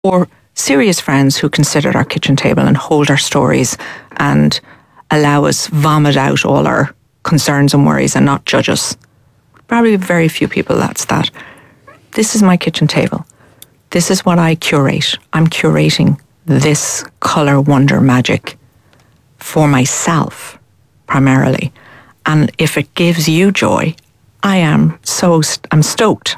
or serious friends who can sit at our kitchen table and hold our stories and allow us vomit out all our concerns and worries and not judge us. Probably very few people that's that. This is my kitchen table. This is what I curate. I'm curating this colour wonder magic for myself primarily. And if it gives you joy, I'm stoked. I'm stoked.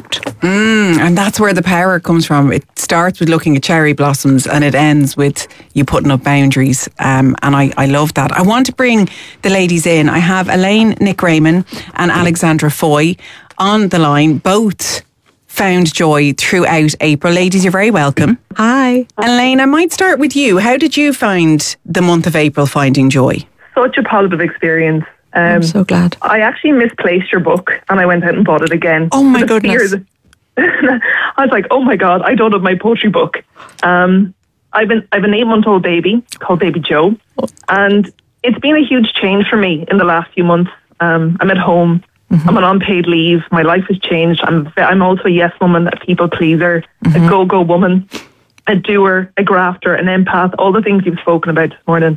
And that's where the power comes from. It starts with looking at cherry blossoms and it ends with you putting up boundaries. And I love that. I want to bring the ladies in. I have Elaine Nick Raymond and Alexandra Foy on the line. Both found joy throughout April. Ladies, you're very welcome. Hi. Elaine, I might start with you. How did you find the month of April finding joy? Such a positive experience. I'm so glad. I actually misplaced your book and I went out and bought it again. Oh my goodness. I was like, oh my God, I don't have my poetry book. I've an 8-month-old baby called Baby Joe. And it's been a huge change for me in the last few months. I'm at home. Mm-hmm. I'm on unpaid leave. My life has changed. I'm also a yes woman, a people pleaser, a go-go woman, a doer, a grafter, an empath, all the things you've spoken about this morning.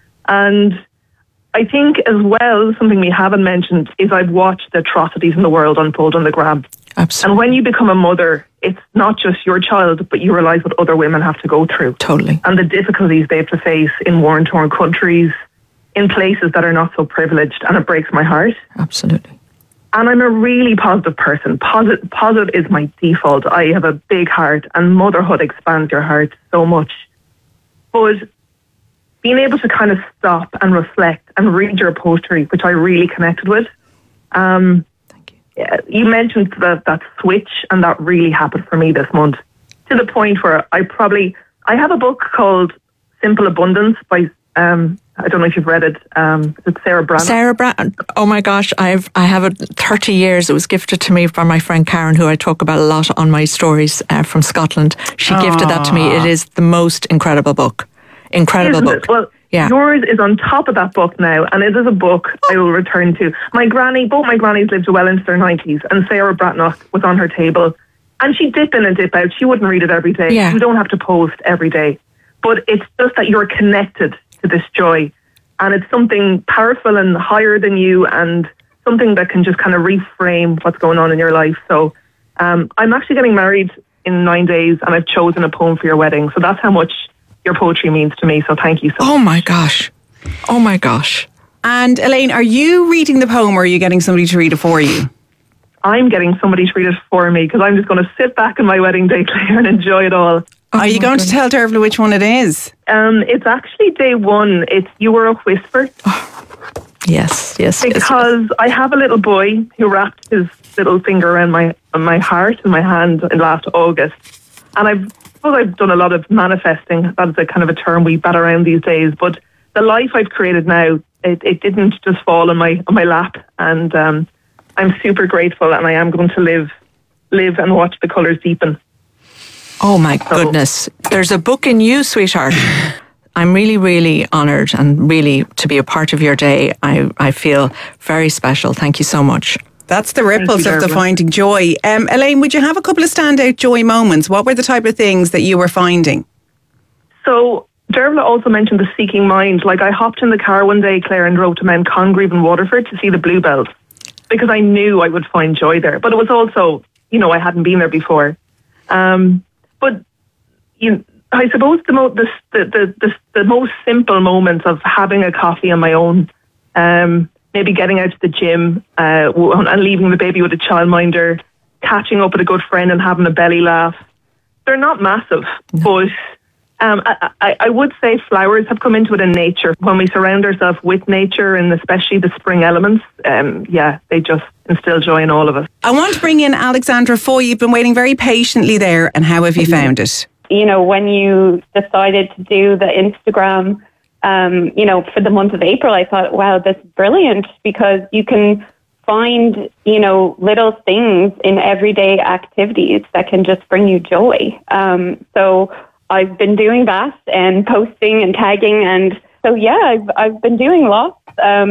And I think as well, something we haven't mentioned is I've watched the atrocities in the world unfold on the gram. Absolutely. And when you become a mother, it's not just your child, but you realise what other women have to go through. Totally. And the difficulties they have to face in war-torn countries, in places that are not so privileged, and it breaks my heart. Absolutely. And I'm a really positive person. Positive is my default. I have a big heart, and motherhood expands your heart so much. But being able to kind of stop and reflect and read your poetry, which I really connected with. Thank you. You mentioned that switch, and that really happened for me this month, to the point where I have a book called Simple Abundance by I don't know if you've read it. It's Sarah Brand. Sarah Brand. Oh my gosh, I have it 30 years. It was gifted to me by my friend Karen, who I talk about a lot on my stories from Scotland. She gifted that to me. It is the most incredible book. Incredible book. Well, yeah. Yours is on top of that book now, and it is a book I will return to. Both my grannies lived well into their 90s, and Sarah Bratnock was on her table, and she'd dip in and dip out. She wouldn't read it every day. Yeah. You don't have to post every day. But it's just that you're connected to this joy, and it's something powerful and higher than you, and something that can just kind of reframe what's going on in your life. So I'm actually getting married in 9 days, and I've chosen a poem for your wedding. So that's how much your poetry means to me, so thank you so much. Oh my gosh. Oh my gosh. And Elaine, are you reading the poem or are you getting somebody to read it for you? I'm getting somebody to read it for me because I'm just going to sit back on my wedding day, Claire, and enjoy it all. Are you going to tell Dervla which one it is? It's actually day one. It's You Were a Whisper. Yes. Because I have a little boy who wrapped his little finger around my heart and my hand in last August. And I've done a lot of manifesting. That's a kind of a term we bat around these days. But the life I've created now, it didn't just fall on my lap. And I'm super grateful, and I am going to live and watch the colours deepen. Oh my goodness. There's a book in you, sweetheart. I'm really, really honoured, and really to be a part of your day. I feel very special. Thank you so much. That's the ripples of the finding joy. Elaine, would you have a couple of standout joy moments? What were the type of things that you were finding? So Dervla also mentioned the seeking mind. Like, I hopped in the car one day, Claire, and drove to Mount Congreve in Waterford to see the bluebells because I knew I would find joy there. But it was also, I hadn't been there before. But I suppose the most simple moments of having a coffee on my own, maybe getting out to the gym and leaving the baby with a childminder, catching up with a good friend and having a belly laugh. They're not massive, but I would say flowers have come into it in nature. When we surround ourselves with nature, and especially the spring elements, they just instill joy in all of us. I want to bring in Alexandra Foy. You've been waiting very patiently there, and how have you found it? When you decided to do the Instagram, for the month of April, I thought, wow, that's brilliant, because you can find, little things in everyday activities that can just bring you joy. So I've been doing that and posting and tagging. And so, I've been doing lots.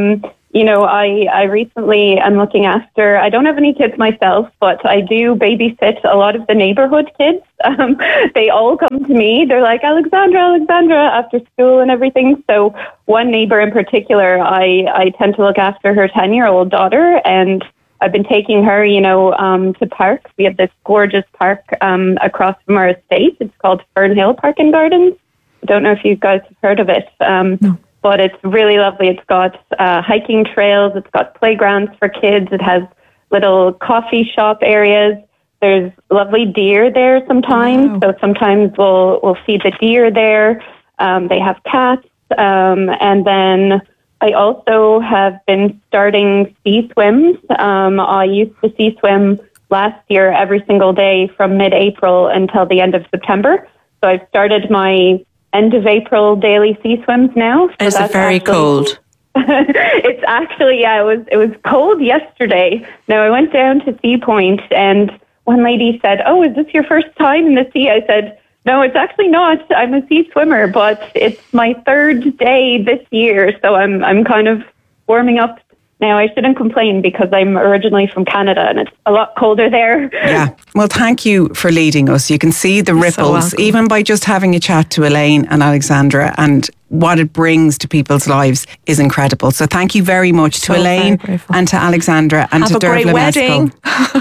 I recently am looking after, I don't have any kids myself, but I do babysit a lot of the neighborhood kids. They all come to me. They're like, Alexandra, after school and everything. So one neighbor in particular, I tend to look after her 10-year-old daughter, and I've been taking her, to parks. We have this gorgeous park across from our estate. It's called Fernhill Park and Gardens. I don't know if you guys have heard of it. No. But it's really lovely. It's got hiking trails. It's got playgrounds for kids. It has little coffee shop areas. There's lovely deer there sometimes. Wow. So sometimes we'll feed the deer there. They have cats. And then I also have been starting sea swims. I used to sea swim last year every single day from mid-April until the end of September. So I've started my end of April daily sea swims now. So Is it very cold? It's actually, it was cold yesterday. Now I went down to Sea Point and one lady said, "Oh, is this your first time in the sea?" I said, "No, it's actually not. I'm a sea swimmer, but it's my third day this year. So I'm kind of warming up. Now, I shouldn't complain because I'm originally from Canada and it's a lot colder there." Yeah. Well, thank you for leading us. You can see the ripples, even by just having a chat to Elaine and Alexandra, and what it brings to people's lives is incredible. So thank you very much to Elaine and to Alexandra and Have to a great Dervla wedding.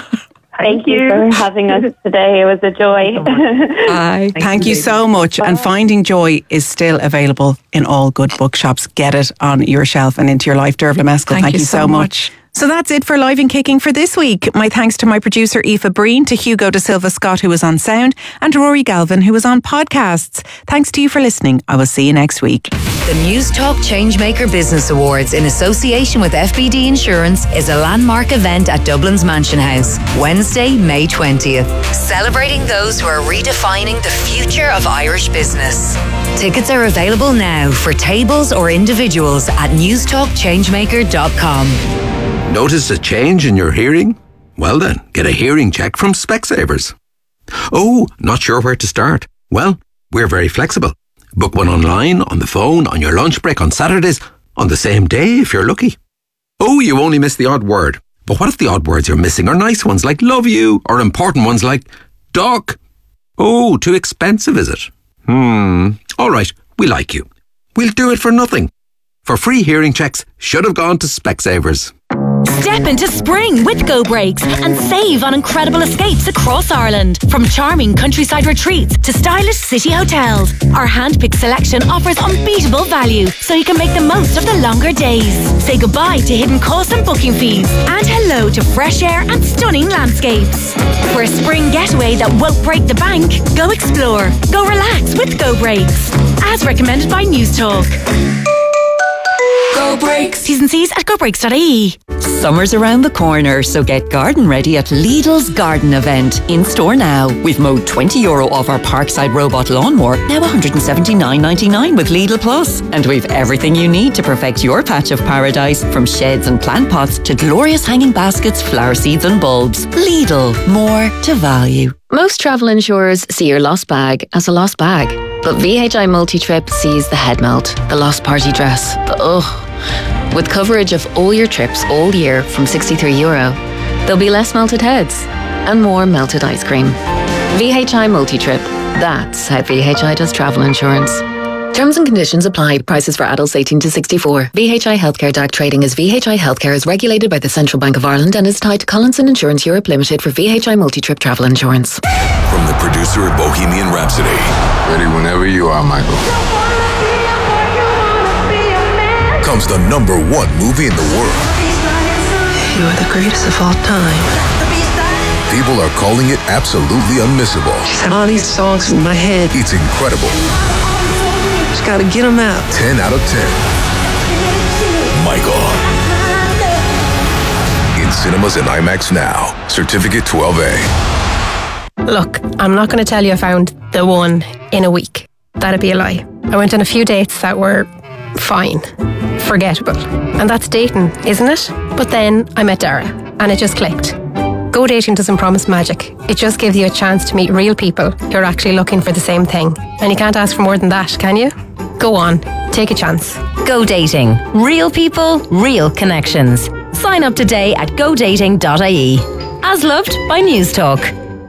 Thank you for having us today. It was a joy. Bye. Thank you so much. And Finding Joy is still available in all good bookshops. Get it on your shelf and into your life. Dervla Meskell, thank you so much. So that's it for Live and Kicking for this week. My thanks to my producer Aoife Breen, to Hugo De Silva Scott, who was on sound, and to Rory Galvin, who was on podcasts. Thanks to you for listening. I will see you next week. The News Talk Changemaker Business Awards, in association with FBD Insurance, is a landmark event at Dublin's Mansion House, Wednesday, May 20th, celebrating those who are redefining the future of Irish business. Tickets are available now for tables or individuals at newstalkchangemaker.com. Notice a change in your hearing? Well then, get a hearing check from Specsavers. Oh, not sure where to start? Well, we're very flexible. Book one online, on the phone, on your lunch break, on Saturdays, on the same day if you're lucky. Oh, you only missed the odd word. But what if the odd words you're missing are nice ones like love you, or important ones like doc? Oh, too expensive, is it? All right, we like you. We'll do it for nothing. For free hearing checks, should have gone to Specsavers. Step into spring with Go Brakes and save on incredible escapes across Ireland. From charming countryside retreats to stylish city hotels, our hand-picked selection offers unbeatable value, so you can make the most of the longer days. Say goodbye to hidden costs and booking fees, and hello to fresh air and stunning landscapes. For a spring getaway that won't break the bank, go explore, go relax with Go Brakes. As recommended by News Talk. Go Brakes. T's and C's at gobrakes.ie. Summer's around the corner, so get garden ready at Lidl's Garden Event. In store now. We've mowed €20 off our Parkside robot lawnmower, now €179.99 with Lidl Plus. And we've everything you need to perfect your patch of paradise, from sheds and plant pots to glorious hanging baskets, flower seeds and bulbs. Lidl, more to value. Most travel insurers see your lost bag as a lost bag. But VHI Multi-Trip sees the head melt, the lost party dress, the ugh. With coverage of all your trips all year from €63, there'll be less melted heads and more melted ice cream. VHI Multi-Trip. That's how VHI does travel insurance. Terms and conditions apply. Prices for adults 18 to 64. VHI Healthcare DAC trading as VHI Healthcare is regulated by the Central Bank of Ireland and is tied to Collinson Insurance Europe Limited for VHI Multi-Trip travel insurance. From the producer of Bohemian Rhapsody. Ready whenever you are, Michael. Comes the #1 movie in the world. You are the greatest of all time. People are calling it absolutely unmissable. Just have all these songs in my head. It's incredible. Just gotta get them out. 10 out of 10. Michael. In cinemas and IMAX now. Certificate 12A. Look, I'm not going to tell you I found the one in a week. That'd be a lie. I went on a few dates that were fine, forgettable. And that's dating, isn't it? But then I met Dara and it just clicked. Go Dating doesn't promise magic. It just gives you a chance to meet real people who are actually looking for the same thing. And you can't ask for more than that, can you? Go on, Take a chance. Go Dating. Real people, real connections. Sign up today at godating.ie. As loved by News Talk.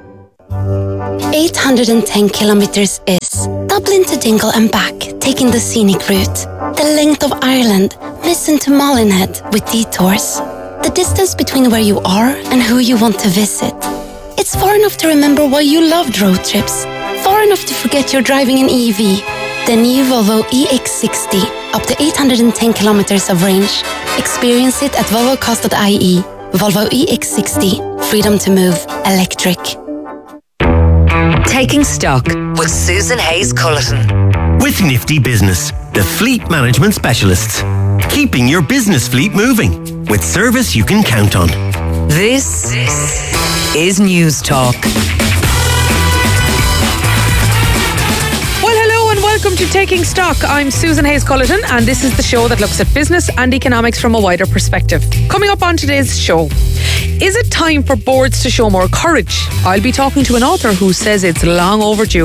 810 kilometres is Dublin to Dingle and back, taking the scenic route. The length of Ireland, listen to Molinhead with detours. The distance between where you are and who you want to visit. It's far enough to remember why you loved road trips. Far enough to forget you're driving an EV. The new Volvo EX60, up to 810 kilometers of range. Experience it at volvocast.ie. Volvo EX60, freedom to move, electric. Taking Stock with Susan Hayes-Culleton. With Nifty Business, the fleet management specialists. Keeping your business fleet moving with service you can count on. This is News Talk. Welcome to Taking Stock. I'm Susan Hayes-Culleton and this is the show that looks at business and economics from a wider perspective. Coming up on today's show, is it time for boards to show more courage? I'll be talking to an author who says it's long overdue.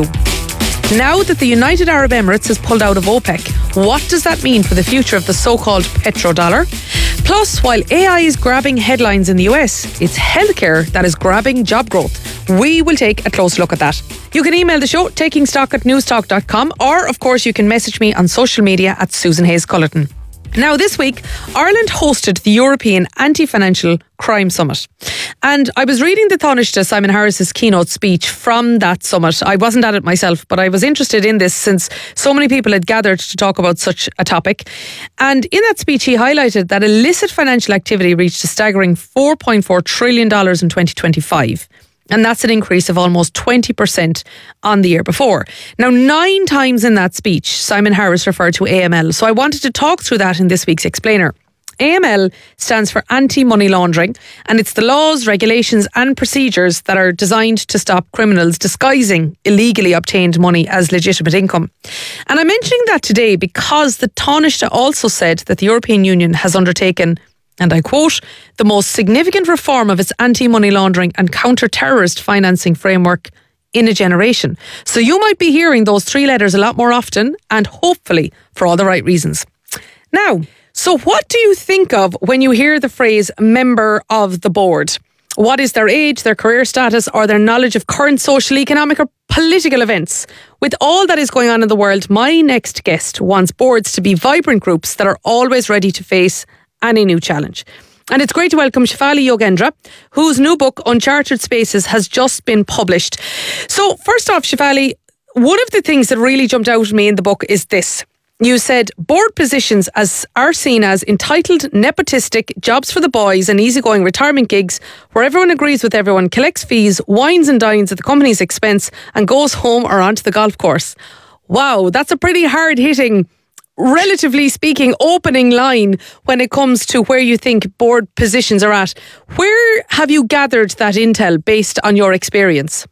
Now that the United Arab Emirates has pulled out of OPEC, what does that mean for the future of the so-called petrodollar? Plus, while AI is grabbing headlines in the US, it's healthcare that is grabbing job growth. We will take a close look at that. You can email the show, takingstock@newstalk.com, or of course you can message me on social media at Susan Hayes-Culleton. Now this week, Ireland hosted the European Anti-Financial Crime Summit. And I was reading the Taoiseach Simon Harris's keynote speech from that summit. I wasn't at it myself, but I was interested in this since so many people had gathered to talk about such a topic. And in that speech, he highlighted that illicit financial activity reached a staggering $4.4 trillion in 2025. And that's an increase of almost 20% on the year before. Now, 9 times in that speech, Simon Harris referred to AML. So I wanted to talk through that in this week's Explainer. AML stands for Anti-Money Laundering, and it's the laws, regulations and procedures that are designed to stop criminals disguising illegally obtained money as legitimate income. And I'm mentioning that today because the Taoiseach also said that the European Union has undertaken, and I quote, the most significant reform of its anti-money laundering and counter-terrorist financing framework in a generation. So you might be hearing those 3 letters a lot more often, and hopefully for all the right reasons. Now, so what do you think of when you hear the phrase member of the board? What is their age, their career status, or their knowledge of current social, economic or political events? With all that is going on in the world, my next guest wants boards to be vibrant groups that are always ready to face any new challenge. And it's great to welcome Shefali Yogendra, whose new book, Uncharted Spaces, has just been published. So first off, Shefali, one of the things that really jumped out at me in the book is this. You said board positions are seen as entitled, nepotistic, jobs for the boys and easygoing retirement gigs where everyone agrees with everyone, collects fees, wines and dines at the company's expense and goes home or onto the golf course. Wow, that's a pretty hard-hitting, relatively speaking, opening line when it comes to where you think board positions are at. Where have you gathered that intel based on your experience?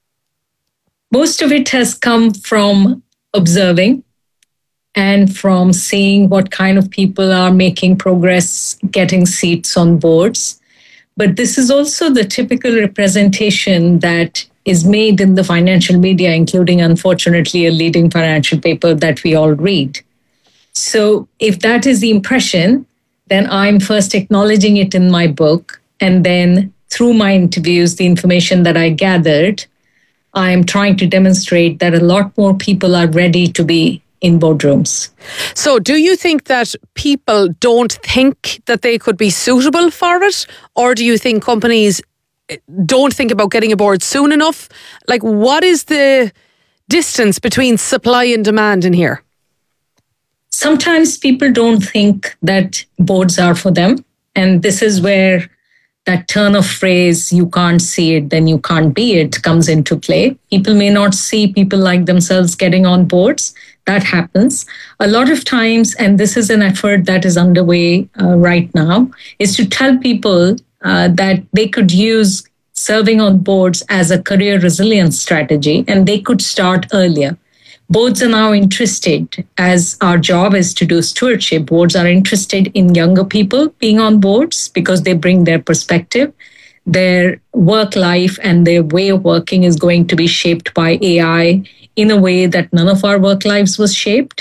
Most of it has come from observing and from seeing what kind of people are making progress, getting seats on boards. But this is also the typical representation that is made in the financial media, including, unfortunately, a leading financial paper that we all read. So if that is the impression, then I'm first acknowledging it in my book. And then through my interviews, the information that I gathered, I'm trying to demonstrate that a lot more people are ready to be in boardrooms. So do you think that people don't think that they could be suitable for it? Or do you think companies don't think about getting aboard soon enough? Like, what is the distance between supply and demand in here? Sometimes people don't think that boards are for them. And this is where that turn of phrase, you can't see it, then you can't be it, comes into play. People may not see people like themselves getting on boards. That happens. A lot of times, and this is an effort that is underway right now, is to tell people that they could use serving on boards as a career resilience strategy, and they could start earlier. Boards are now interested, as our job is to do stewardship, boards are interested in younger people being on boards because they bring their perspective. Their work life and their way of working is going to be shaped by AI in a way that none of our work lives was shaped.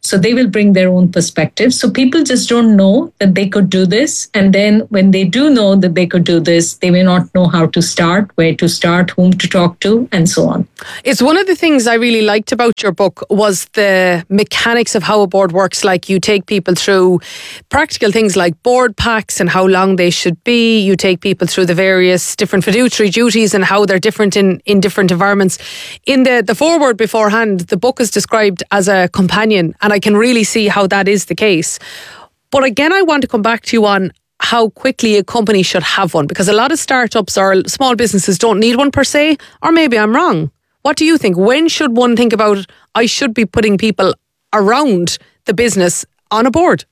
So they will bring their own perspective. So people just don't know that they could do this. And then when they do know that they could do this, they may not know how to start, where to start, whom to talk to, and so on. It's one of the things I really liked about your book was the mechanics of how a board works. Like you take people through practical things like board packs and how long they should be. You take people through the various different fiduciary duties and how they're different in different environments. In the foreword beforehand, the book is described as a companion, and I can really see how that is the case. But again, I want to come back to you on how quickly a company should have one, because a lot of startups or small businesses don't need one per se, or maybe I'm wrong. What do you think? When should one think about, I should be putting people around the business on a board?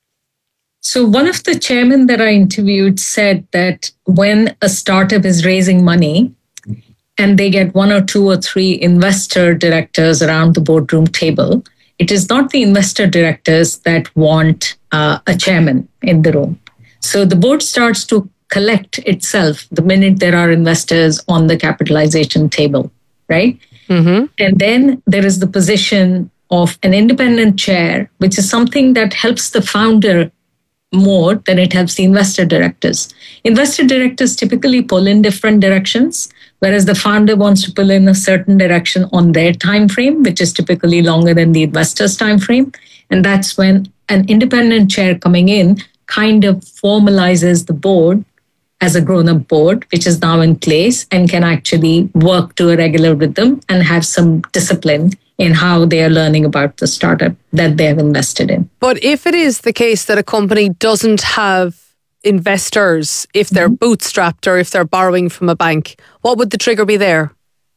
So one of the chairmen that I interviewed said that when a startup is raising money and they get 1 or 2 or 3 investor directors around the boardroom table, it is not the investor directors that want a chairman in the room. So the board starts to collect itself the minute there are investors on the capitalization table, right? Mm-hmm. And then there is the position of an independent chair, which is something that helps the founder more than it helps the investor directors. Investor directors typically pull in different directions, whereas the founder wants to pull in a certain direction on their time frame, which is typically longer than the investor's time frame. And that's when an independent chair coming in kind of formalizes the board as a grown-up board, which is now in place and can actually work to a regular rhythm and have some discipline in how they are learning about the startup that they have invested in. But if it is the case that a company doesn't have investors, if they're bootstrapped or if they're borrowing from a bank, what would the trigger be there?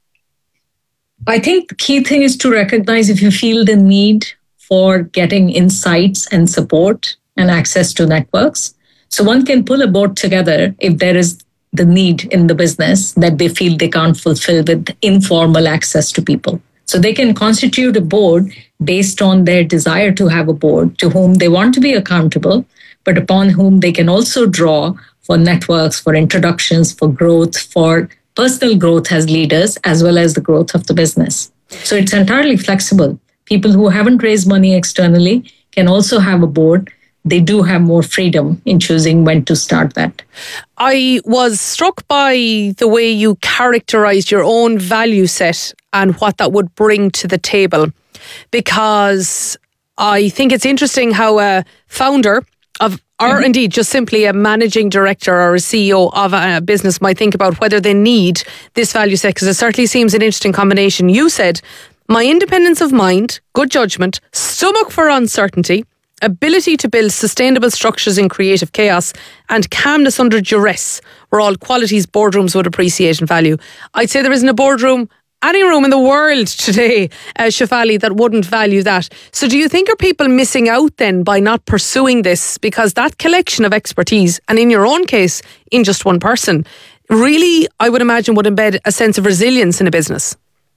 I think the key thing is to recognize if you feel the need for getting insights and support and access to networks. So one can pull a board together if there is the need in the business that they feel they can't fulfill with informal access to people. So they can constitute a board based on their desire to have a board to whom they want to be accountable, but upon whom they can also draw for networks, for introductions, for growth, for personal growth as leaders, as well as the growth of the business. So it's entirely flexible. People who haven't raised money externally can also have a board. They do have more freedom in choosing when to start that. I was struck by the way you characterized your own value set and what that would bring to the table, because I think it's interesting how a founder of, or indeed just simply a managing director or a CEO of a business might think about whether they need this value set, because it certainly seems an interesting combination. You said, my independence of mind, good judgment, stomach for uncertainty, ability to build sustainable structures in creative chaos, and calmness under duress were all qualities boardrooms would appreciate and value. I'd say there isn't a boardroom, any room in the world today, Shefali, that wouldn't value that. So do you think are people missing out then by not pursuing this? Because that collection of expertise, and in your own case, in just one person, really, I would imagine, would embed a sense of resilience in a business.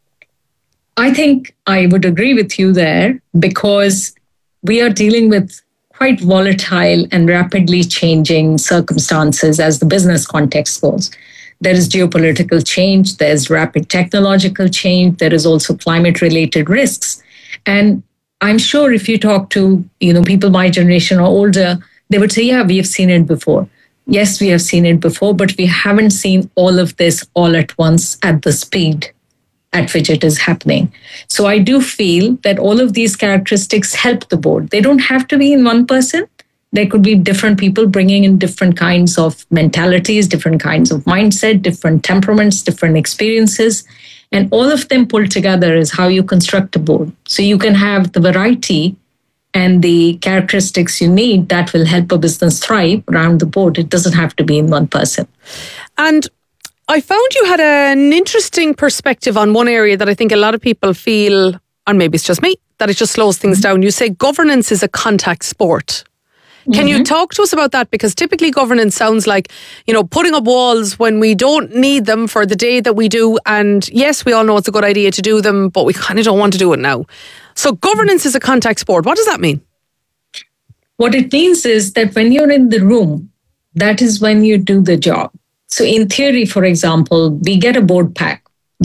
I think I would agree with you there, because we are dealing with quite volatile and rapidly changing circumstances as the business context goes. There is geopolitical change, there's rapid technological change, there is also climate-related risks. And I'm sure if you talk to, people my generation or older, they would say, yeah, we have seen it before. Yes, we have seen it before, but we haven't seen all of this all at once at the speed at which it is happening. So I do feel that all of these characteristics help the board. They don't have to be in one person. There could be different people bringing in different kinds of mentalities, different kinds of mindset, different temperaments, different experiences. And all of them pulled together is how you construct a board. So you can have the variety and the characteristics you need that will help a business thrive around the board. It doesn't have to be in one person. And I found you had an interesting perspective on one area that I think a lot of people feel, and maybe it's just me, that it just slows things down. You say governance is a contact sport. Can you talk to us about that? Because typically governance sounds like, putting up walls when we don't need them for the day that we do. And yes, we all know it's a good idea to do them, but we kind of don't want to do it now. So governance is a contact sport. What does that mean? What it means is that when you're in the room, that is when you do the job. So in theory, for example, we get a board pack.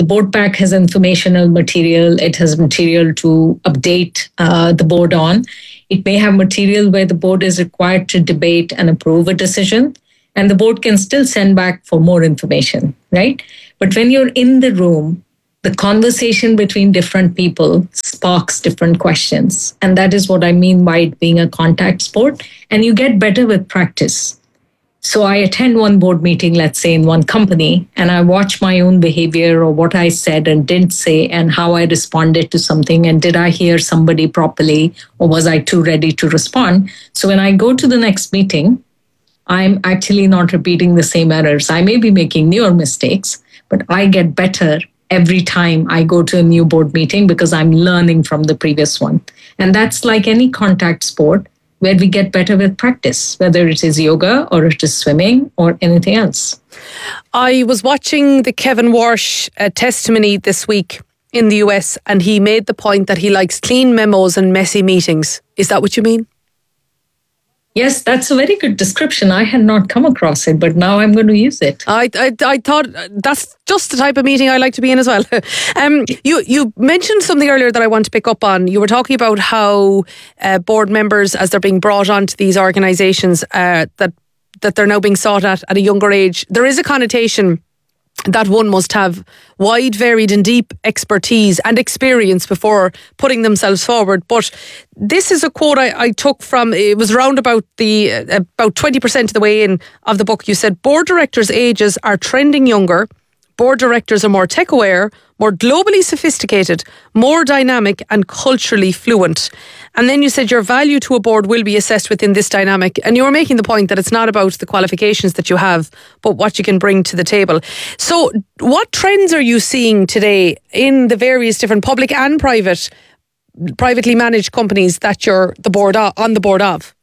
The board pack has informational material. It has material to update the board on. It may have material where the board is required to debate and approve a decision, and the board can still send back for more information, right? But when you're in the room, the conversation between different people sparks different questions. And that is what I mean by it being a contact sport. And you get better with practice. So I attend one board meeting, let's say in one company, and I watch my own behavior or what I said and didn't say and how I responded to something. And did I hear somebody properly or was I too ready to respond? So when I go to the next meeting, I'm actually not repeating the same errors. I may be making newer mistakes, but I get better every time I go to a new board meeting because I'm learning from the previous one. And that's like any contact sport where we get better with practice, whether it is yoga or it is swimming or anything else. I was watching the Kevin Walsh testimony this week in the US, and he made the point that he likes clean memos and messy meetings. Is that what you mean? Yes, that's a very good description. I had not come across it, but now I'm going to use it. I thought that's just the type of meeting I like to be in as well. You mentioned something earlier that I want to pick up on. You were talking about how board members, as they're being brought onto these organisations, that they're now being sought at a younger age. There is a connotation that one must have wide, varied and deep expertise and experience before putting themselves forward. But this is a quote I took from, it was around about 20% of the way in of the book. You said, board directors' ages are trending younger. Board directors are more tech aware, more globally sophisticated, more dynamic and culturally fluent. And then you said your value to a board will be assessed within this dynamic. And you were making the point that it's not about the qualifications that you have, but what you can bring to the table. So what trends are you seeing today in the various different public and privately managed companies that you're on the board of?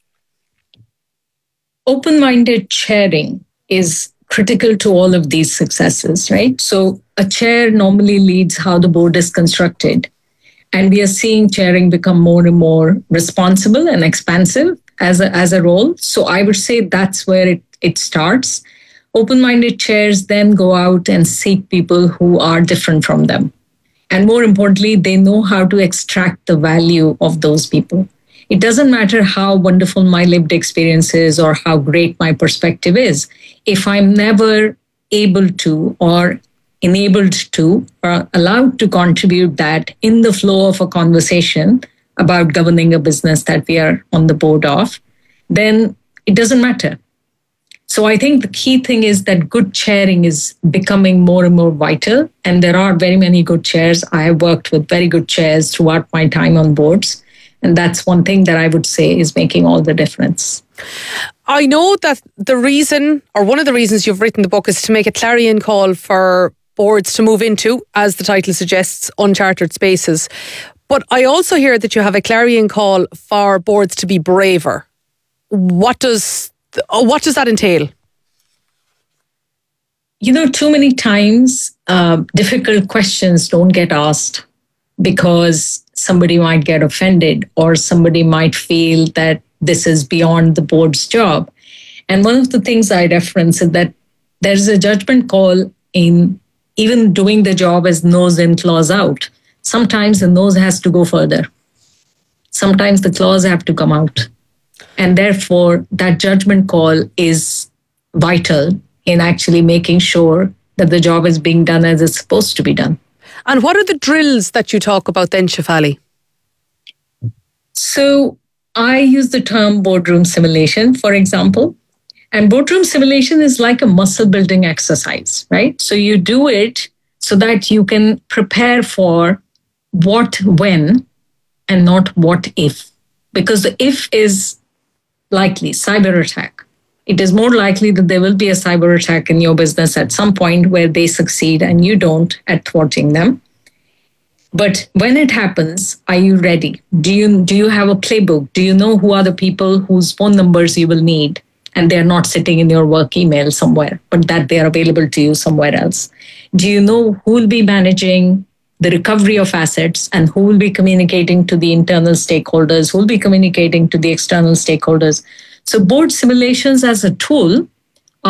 Open-minded chairing is critical to all of these successes, right? So a chair normally leads how the board is constructed. And we are seeing chairing become more and more responsible and expansive as a role. So I would say that's where it starts. Open-minded chairs then go out and seek people who are different from them. And more importantly, they know how to extract the value of those people. It doesn't matter how wonderful my lived experience is or how great my perspective is. If I'm never able to or enabled to or allowed to contribute that in the flow of a conversation about governing a business that we are on the board of, then it doesn't matter. So I think the key thing is that good chairing is becoming more and more vital. And there are very many good chairs. I have worked with very good chairs throughout my time on boards. And that's one thing that I would say is making all the difference. I know that the reason, or one of the reasons you've written the book, is to make a clarion call for boards to move into, as the title suggests, uncharted spaces. But I also hear that you have a clarion call for boards to be braver. What does that entail? You know, too many times difficult questions don't get asked because somebody might get offended or somebody might feel that this is beyond the board's job. And one of the things I reference is that there's a judgment call in even doing the job as nose in, claws out. Sometimes the nose has to go further. Sometimes the claws have to come out. And therefore, that judgment call is vital in actually making sure that the job is being done as it's supposed to be done. And what are the drills that you talk about then, Shefali? So I use the term boardroom simulation, for example. And boardroom simulation is like a muscle building exercise, right? So you do it so that you can prepare for what, when, and not what if. Because the if is likely cyber attack. It is more likely that there will be a cyber attack in your business at some point where they succeed and you don't at thwarting them. But when it happens, are you ready? Do you have a playbook? Do you know who are the people whose phone numbers you will need? And they're not sitting in your work email somewhere, but that they are available to you somewhere else. Do you know who will be managing the recovery of assets and who will be communicating to the internal stakeholders, who will be communicating to the external stakeholders? So board simulations as a tool are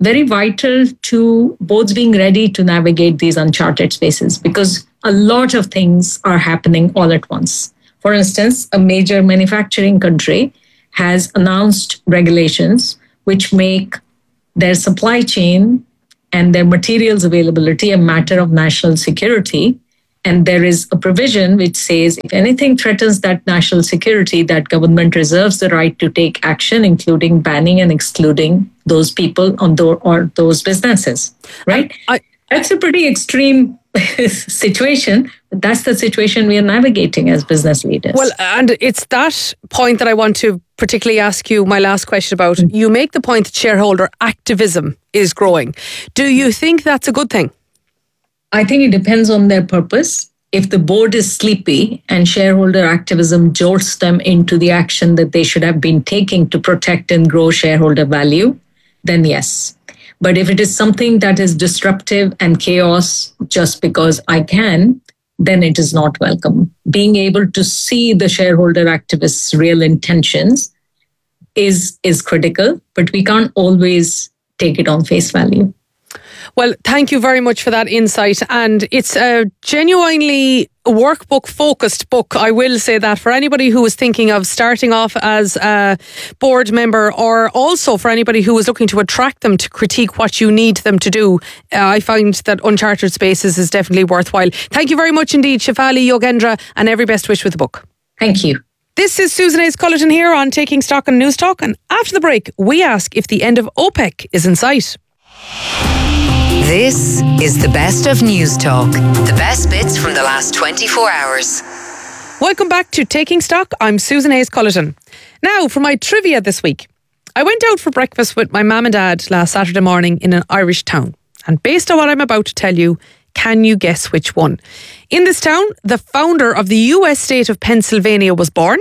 very vital to boards being ready to navigate these uncharted spaces, because a lot of things are happening all at once. For instance, a major manufacturing country has announced regulations which make their supply chain and their materials availability a matter of national security. And there is a provision which says if anything threatens that national security, that government reserves the right to take action, including banning and excluding those people or those businesses, right? That's a pretty extreme situation. That's the situation we are navigating as business leaders. Well, and it's that point that I want to particularly ask you my last question about. You make the point that shareholder activism is growing. Do you think that's a good thing? I think it depends on their purpose. If the board is sleepy and shareholder activism jolts them into the action that they should have been taking to protect and grow shareholder value, then yes. But if it is something that is disruptive and chaos just because I can, then it is not welcome. Being able to see the shareholder activists' real intentions is critical, but we can't always take it on face value. Well, thank you very much for that insight. And it's a genuinely workbook-focused book, I will say that, for anybody who is thinking of starting off as a board member, or also for anybody who is looking to attract them to critique what you need them to do. I find that Uncharted Spaces is definitely worthwhile. Thank you very much indeed, Shefali Yogendra, and every best wish with the book. Thank you. This is Susan Hayes-Cullerton here on Taking Stock and News Talk. And after the break, we ask if the end of OPEC is in sight. This is the best of News Talk. The best bits from the last 24 hours. Welcome back to Taking Stock. I'm Susan Hayes-Cullerton. Now, for my trivia this week. I went out for breakfast with my mum and dad last Saturday morning in an Irish town. And based on what I'm about to tell you, can you guess which one? In this town, the founder of the US state of Pennsylvania was born.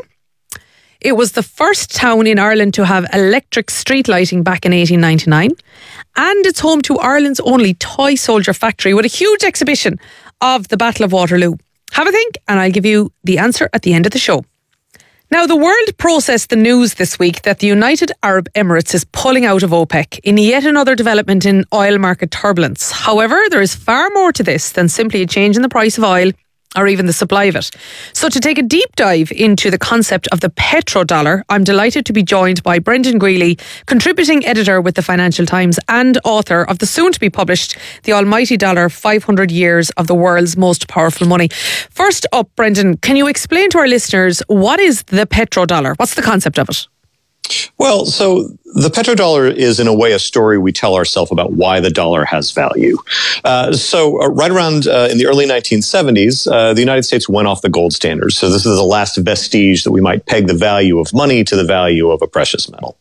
It was the first town in Ireland to have electric street lighting back in 1899. And it's home to Ireland's only toy soldier factory with a huge exhibition of the Battle of Waterloo. Have a think and I'll give you the answer at the end of the show. Now, the world processed the news this week that the United Arab Emirates is pulling out of OPEC in yet another development in oil market turbulence. However, there is far more to this than simply a change in the price of oil or even the supply of it. So to take a deep dive into the concept of the petrodollar, I'm delighted to be joined by Brendan Greeley, contributing editor with the Financial Times and author of the soon-to-be-published The Almighty Dollar, 500 Years of the World's Most Powerful Money. First up, Brendan, can you explain to our listeners what is the petrodollar? What's the concept of it? Well, so the petrodollar is in a way a story we tell ourselves about why the dollar has value. Right around in the early 1970s, the United States went off the gold standard. So this is the last vestige that we might peg the value of money to the value of a precious metal.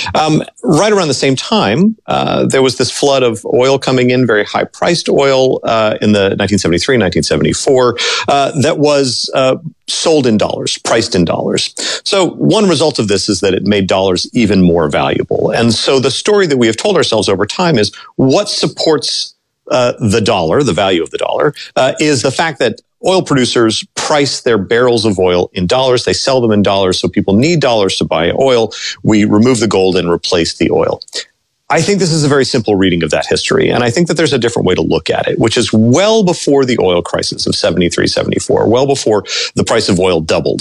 Right around the same time, there was this flood of oil coming in, very high-priced oil in the 1973, 1974, that was sold in dollars, priced in dollars. So one result of this is that it made dollars even more valuable. And so the story that we have told ourselves over time is what supports the dollar, the value of the dollar, is the fact that oil producers price their barrels of oil in dollars. They sell them in dollars, so people need dollars to buy oil. We remove the gold and replace the oil. I think this is a very simple reading of that history, and I think that there's a different way to look at it, which is well before the oil crisis of 73, 74, well before the price of oil doubled.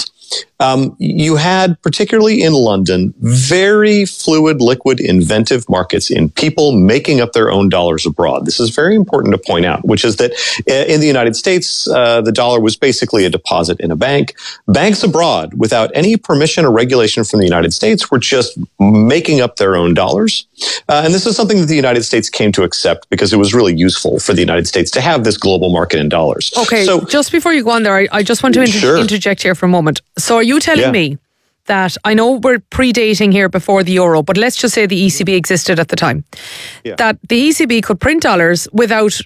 You had, particularly in London, very fluid, liquid, inventive markets in people making up their own dollars abroad. This is very important to point out, which is that in the United States, the dollar was basically a deposit in a bank. Banks abroad, without any permission or regulation from the United States, were just making up their own dollars. And this is something that the United States came to accept because it was really useful for the United States to have this global market in dollars. Okay, so just before you go on there, I just want to interject here for a moment. So are you telling me that, I know we're predating here before the euro, but let's just say the ECB existed at the time, that the ECB could print dollars without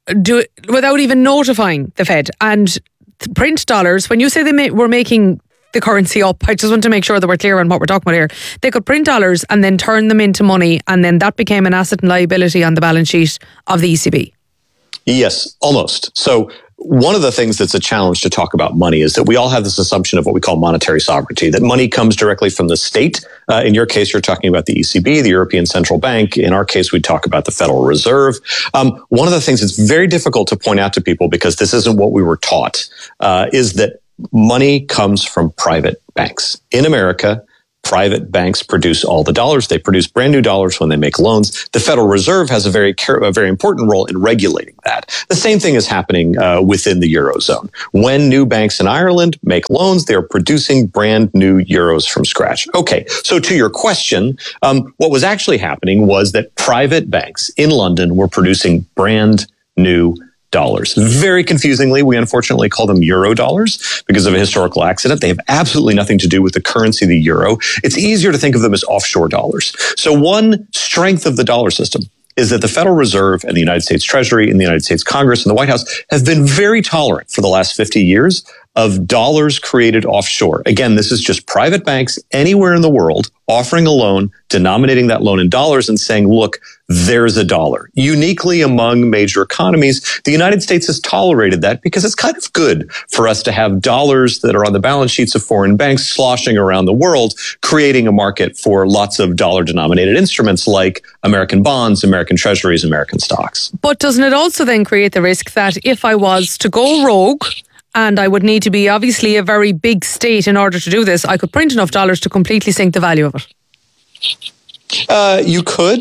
even notifying the Fed and print dollars? When you say they were making the currency up, I just want to make sure that we're clear on what we're talking about here. They could print dollars and then turn them into money, and then that became an asset and liability on the balance sheet of the ECB. Yes, almost. So one of the things that's a challenge to talk about money is that we all have this assumption of what we call monetary sovereignty, that money comes directly from the state. In your case, you're talking about the ECB, the European Central Bank. In our case, we talk about the Federal Reserve. One of the things that's very difficult to point out to people, because this isn't what we were taught, is that money comes from private banks. In America, private banks produce all the dollars. They produce brand new dollars when they make loans. The Federal Reserve has a very important role in regulating that. The same thing is happening within the Eurozone. When new banks in Ireland make loans, they're producing brand new euros from scratch. Okay, so to your question, what was actually happening was that private banks in London were producing brand new dollars. Very confusingly, we unfortunately call them euro dollars because of a historical accident. They have absolutely nothing to do with the currency, the euro. It's easier to think of them as offshore dollars. So one strength of the dollar system is that the Federal Reserve and the United States Treasury and the United States Congress and the White House have been very tolerant for the last 50 years of dollars created offshore. Again, this is just private banks anywhere in the world offering a loan, denominating that loan in dollars and saying, look, there's a dollar. Uniquely among major economies, the United States has tolerated that because it's kind of good for us to have dollars that are on the balance sheets of foreign banks sloshing around the world, creating a market for lots of dollar-denominated instruments like American bonds, American treasuries, American stocks. But doesn't it also then create the risk that if I was to go rogue, and I would need to be obviously a very big state in order to do this, I could print enough dollars to completely sink the value of it? You could,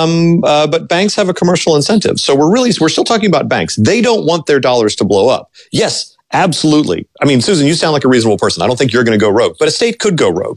but banks have a commercial incentive. So we're still talking about banks. They don't want their dollars to blow up. Yes, absolutely. I mean, Susan, you sound like a reasonable person. I don't think you're going to go rogue, but a state could go rogue.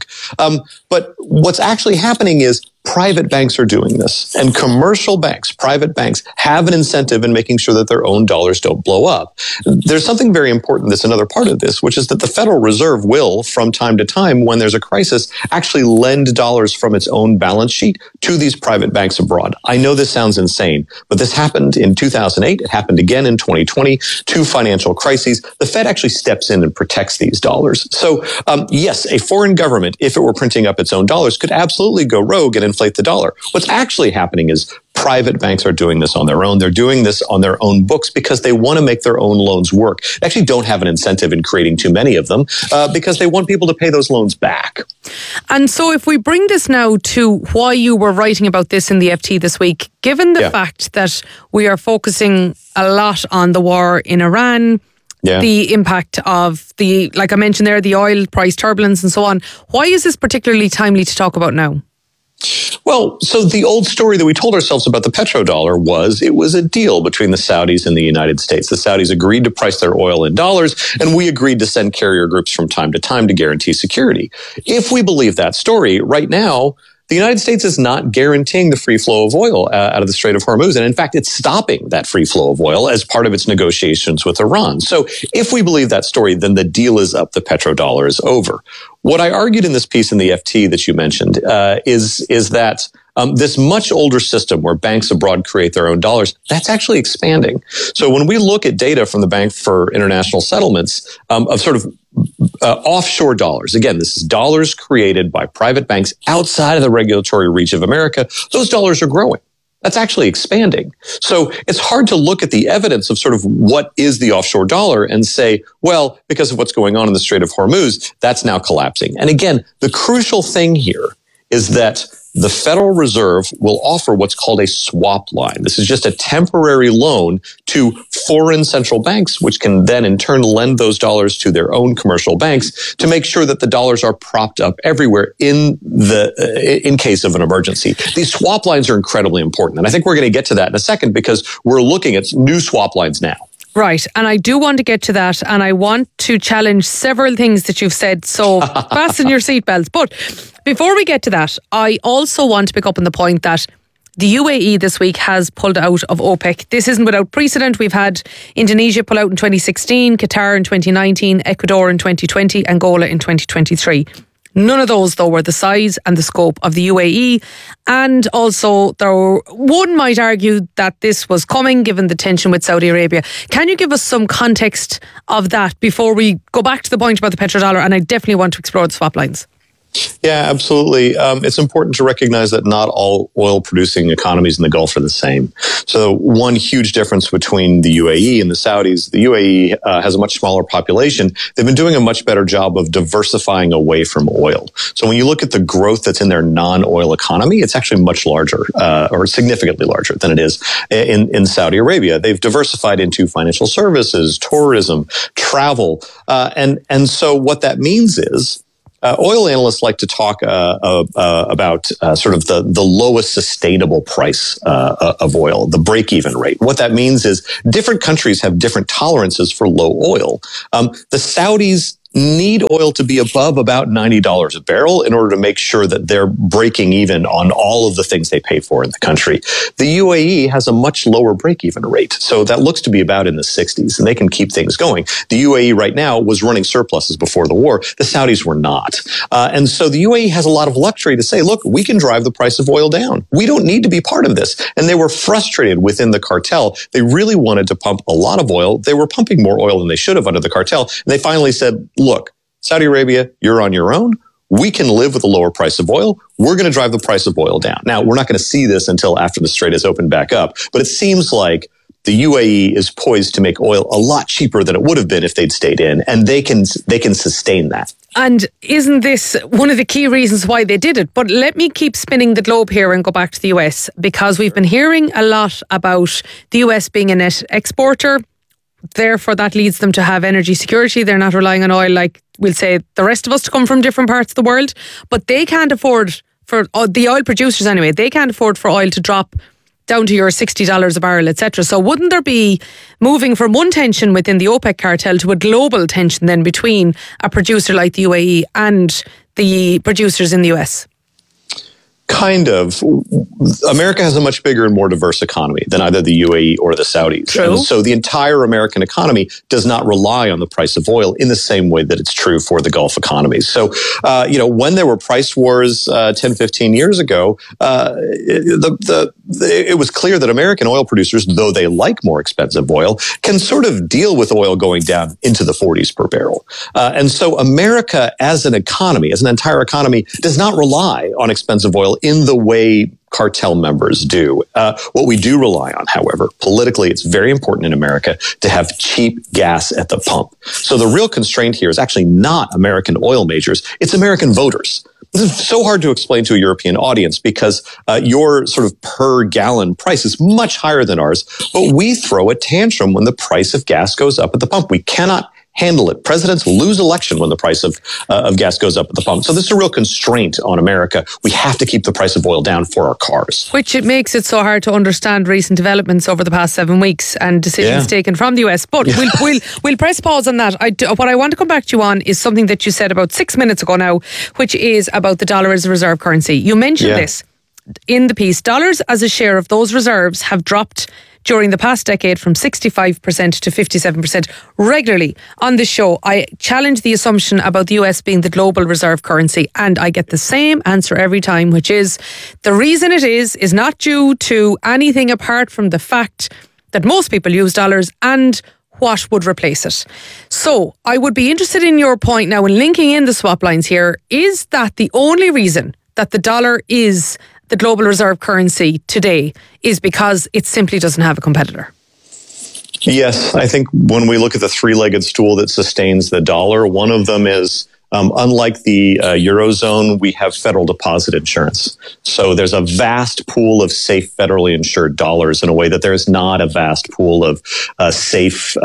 But what's actually happening is private banks are doing this, and commercial banks, private banks, have an incentive in making sure that their own dollars don't blow up. There's something very important that's another part of this, which is that the Federal Reserve will, from time to time, when there's a crisis, actually lend dollars from its own balance sheet to these private banks abroad. I know this sounds insane, but this happened in 2008. It happened again in 2020, two financial crises. The Fed actually steps in and protects these dollars. So, yes, a foreign government, if it were printing up its own dollars, could absolutely go rogue and inflate the dollar. What's actually happening is private banks are doing this on their own. They're doing this on their own books because they want to make their own loans work. They actually don't have an incentive in creating too many of them because they want people to pay those loans back. And so if we bring this now to why you were writing about this in the FT this week, given the fact that we are focusing a lot on the war in Iran, the impact of like I mentioned there, the oil price turbulence and so on, why is this particularly timely to talk about now? Well, so the old story that we told ourselves about the petrodollar was it was a deal between the Saudis and the United States. The Saudis agreed to price their oil in dollars, and we agreed to send carrier groups from time to time to guarantee security. If we believe that story, right now, the United States is not guaranteeing the free flow of oil out of the Strait of Hormuz. And in fact, it's stopping that free flow of oil as part of its negotiations with Iran. So if we believe that story, then the deal is up. The petrodollar is over. What I argued in this piece in the FT that you mentioned is that this much older system where banks abroad create their own dollars, that's actually expanding. So when we look at data from the Bank for International Settlements of sort of offshore dollars, again, this is dollars created by private banks outside of the regulatory reach of America, those dollars are growing. That's actually expanding. So it's hard to look at the evidence of sort of what is the offshore dollar and say, well, because of what's going on in the Strait of Hormuz, that's now collapsing. And again, the crucial thing here is that the Federal Reserve will offer what's called a swap line. This is just a temporary loan to foreign central banks, which can then in turn lend those dollars to their own commercial banks to make sure that the dollars are propped up everywhere in case of an emergency. These swap lines are incredibly important. And I think we're going to get to that in a second because we're looking at new swap lines now. Right, and I do want to get to that, and I want to challenge several things that you've said, so fasten your seatbelts. But before we get to that, I also want to pick up on the point that the UAE this week has pulled out of OPEC. This isn't without precedent. We've had Indonesia pull out in 2016, Qatar in 2019, Ecuador in 2020, Angola in 2023. None of those, though, were the size and the scope of the UAE. And also, one might argue that this was coming given the tension with Saudi Arabia. Can you give us some context of that before we go back to the point about the petrodollar? And I definitely want to explore the swap lines. Yeah, absolutely. It's important to recognize that not all oil-producing economies in the Gulf are the same. So one huge difference between the UAE and the Saudis, the UAE has a much smaller population. They've been doing a much better job of diversifying away from oil. So when you look at the growth that's in their non-oil economy, it's actually much larger, or significantly larger than it is in Saudi Arabia. They've diversified into financial services, tourism, travel, and so what that means is, oil analysts like to talk about sort of the lowest sustainable price of oil, the break-even rate. What that means is different countries have different tolerances for low oil. The Saudis need oil to be above about $90 a barrel in order to make sure that they're breaking even on all of the things they pay for in the country. The UAE has a much lower break-even rate, so that looks to be about in the 60s, and they can keep things going. The UAE right now was running surpluses before the war. The Saudis were not. And so the UAE has a lot of luxury to say, look, we can drive the price of oil down. We don't need to be part of this. And they were frustrated within the cartel. They really wanted to pump a lot of oil. They were pumping more oil than they should have under the cartel. And they finally said, look, Saudi Arabia, you're on your own. We can live with a lower price of oil. We're going to drive the price of oil down. Now, we're not going to see this until after the Strait is opened back up, but it seems like the UAE is poised to make oil a lot cheaper than it would have been if they'd stayed in, and they can sustain that. And isn't this one of the key reasons why they did it? But let me keep spinning the globe here and go back to the US, because we've been hearing a lot about the US being a net exporter. Therefore, that leads them to have energy security. They're not relying on oil like, we'll say, the rest of us to come from different parts of the world. But they can't afford, for the oil producers anyway, they can't afford for oil to drop down to your $60 a barrel, etc. So wouldn't there be moving from one tension within the OPEC cartel to a global tension then between a producer like the UAE and the producers in the US? Kind of. America has a much bigger and more diverse economy than either the UAE or the Saudis. True. And so the entire American economy does not rely on the price of oil in the same way that it's true for the Gulf economies. So, when there were price wars 10, 15 years ago, it was clear that American oil producers, though they like more expensive oil, can sort of deal with oil going down into the 40s per barrel. And so America as an economy, as an entire economy, does not rely on expensive oil in the way cartel members do. What we do rely on, however, politically, it's very important in America to have cheap gas at the pump. So the real constraint here is actually not American oil majors, it's American voters. This is so hard to explain to a European audience because your sort of per gallon price is much higher than ours, but we throw a tantrum when the price of gas goes up at the pump. We cannot handle it. Presidents lose election when the price of gas goes up at the pump. So this is a real constraint on America. We have to keep the price of oil down for our cars. Which it makes it so hard to understand recent developments over the past 7 weeks and decisions taken from the US. But we'll press pause on that. What I want to come back to you on is something that you said about 6 minutes ago now, which is about the dollar as a reserve currency. You mentioned this in the piece. Dollars as a share of those reserves have dropped during the past decade from 65% to 57% regularly. On this show, I challenge the assumption about the US being the global reserve currency, and I get the same answer every time, which is the reason it is not due to anything apart from the fact that most people use dollars and what would replace it. So I would be interested in your point now in linking in the swap lines here. Is that the only reason that the dollar is the global reserve currency today is because it simply doesn't have a competitor? Yes, I think when we look at the three-legged stool that sustains the dollar, one of them is, unlike the Eurozone, we have federal deposit insurance. So there's a vast pool of safe federally insured dollars in a way that there is not a vast pool of safe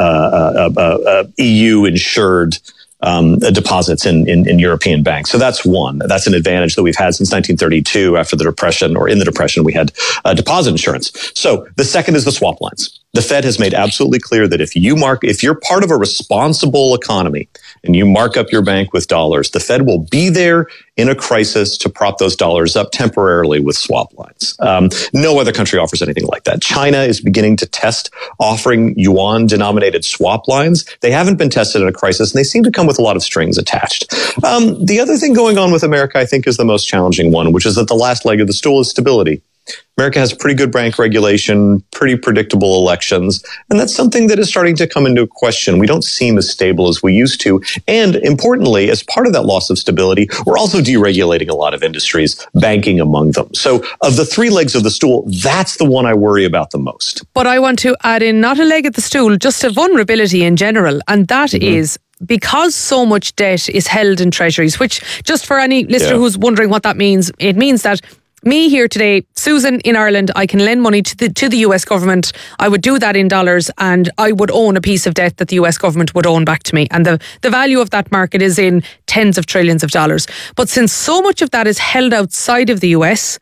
EU-insured deposits in European banks. So that's one. That's an advantage that we've had since 1932 after the Depression, or in the Depression, we had deposit insurance. So the second is the swap lines. The Fed has made absolutely clear that if you're part of a responsible economy and you mark up your bank with dollars, the Fed will be there in a crisis to prop those dollars up temporarily with swap lines. No other country offers anything like that. China is beginning to test offering yuan-denominated swap lines. They haven't been tested in a crisis, and they seem to come with a lot of strings attached. The other thing going on with America, I think, is the most challenging one, which is that the last leg of the stool is stability. America has pretty good bank regulation, pretty predictable elections, and that's something that is starting to come into question. We don't seem as stable as we used to. And importantly, as part of that loss of stability, we're also deregulating a lot of industries, banking among them. So of the three legs of the stool, that's the one I worry about the most. But I want to add in not a leg of the stool, just a vulnerability in general, and that is because so much debt is held in treasuries, which just for any listener who's wondering what that means, it means that me here today, Susan in Ireland, I can lend money to the US government. I would do that in dollars and I would own a piece of debt that the US government would own back to me. And the value of that market is in tens of trillions of dollars. But since so much of that is held outside of the US,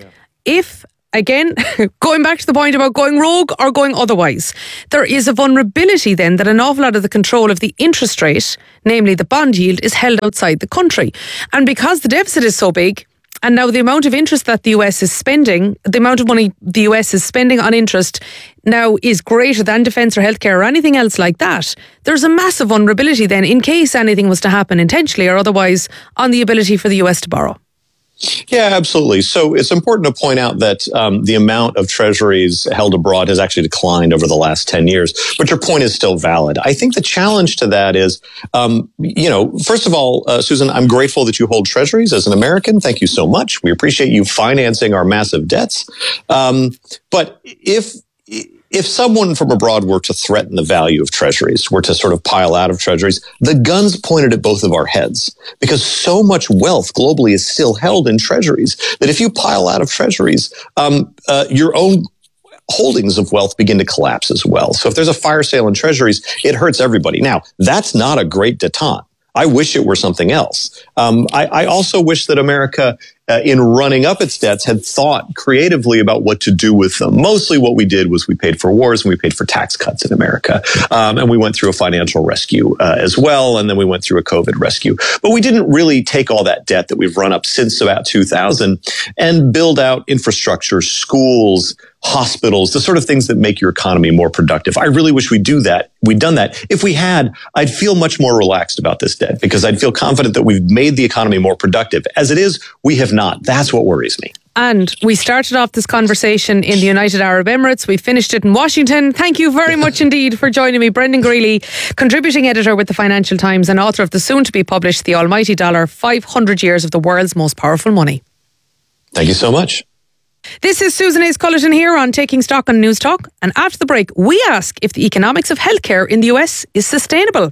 if, again, going back to the point about going rogue or going otherwise, there is a vulnerability then that an awful lot of the control of the interest rate, namely the bond yield, is held outside the country. And because the deficit is so big, and now the amount of interest that the US is spending, the amount of money the US is spending on interest now is greater than defence or healthcare or anything else like that. There's a massive vulnerability then in case anything was to happen intentionally or otherwise on the ability for the US to borrow. Yeah, absolutely. So it's important to point out that the amount of treasuries held abroad has actually declined over the last 10 years. But your point is still valid. I think the challenge to that is, first of all, Susan, I'm grateful that you hold treasuries as an American. Thank you so much. We appreciate you financing our massive debts. But if someone from abroad were to threaten the value of treasuries, were to sort of pile out of treasuries, the gun's pointed at both of our heads because so much wealth globally is still held in treasuries that if you pile out of treasuries, your own holdings of wealth begin to collapse as well. So if there's a fire sale in treasuries, it hurts everybody. Now, that's not a great detente. I wish it were something else. I also wish that America, in running up its debts, had thought creatively about what to do with them. Mostly what we did was we paid for wars and we paid for tax cuts in America. And we went through a financial rescue as well. And then we went through a COVID rescue. But we didn't really take all that debt that we've run up since about 2000 and build out infrastructure, schools, hospitals, the sort of things that make your economy more productive. I really wish we'd done that. If we had, I'd feel much more relaxed about this debt because I'd feel confident that we've made the economy more productive. As it is, we have not. That's what worries me. And we started off this conversation in the United Arab Emirates. We finished it in Washington. Thank you very much indeed for joining me. Brendan Greeley, contributing editor with the Financial Times and author of the soon-to-be published The Almighty Dollar, 500 Years of the World's Most Powerful Money. Thank you so much. This is Susan Hayes-Cullerton here on Taking Stock on News Talk. And after the break, we ask if the economics of healthcare in the US is sustainable.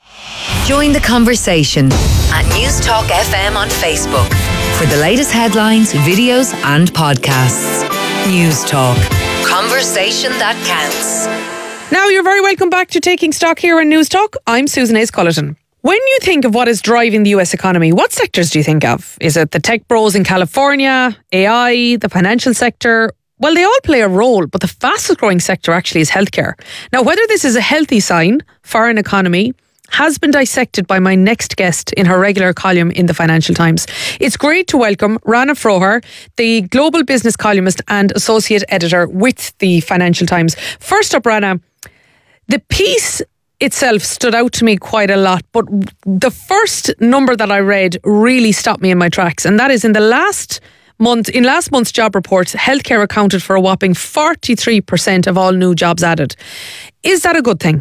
Join the conversation at News Talk FM on Facebook for the latest headlines, videos and podcasts. News Talk. Conversation that counts. Now you're very welcome back to Taking Stock here on News Talk. I'm Susan Hayes-Cullerton. When you think of what is driving the US economy, what sectors do you think of? Is it the tech bros in California, AI, the financial sector? Well, they all play a role, but the fastest growing sector actually is healthcare. Now, whether this is a healthy sign for an economy has been dissected by my next guest in her regular column in the Financial Times. It's great to welcome Rana Froher, the global business columnist and associate editor with the Financial Times. First up, Rana, the piece itself stood out to me quite a lot, but the first number that I read really stopped me in my tracks, and that is in last month's job reports, healthcare accounted for a whopping 43% of all new jobs added. Is that a good thing?